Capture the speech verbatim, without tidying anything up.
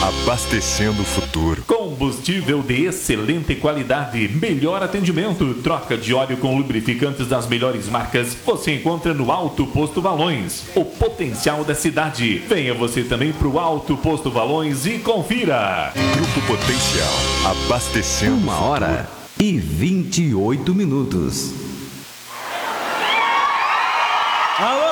abastecendo o futuro. Combustível de excelente qualidade, melhor atendimento, troca de óleo com lubrificantes das melhores marcas, você encontra no Alto Posto Valões, o potencial da cidade. Venha você também pro Alto Posto Valões e confira. Grupo Potencial, abastecendo Uma o futuro. hora e vinte e oito minutos. Alô!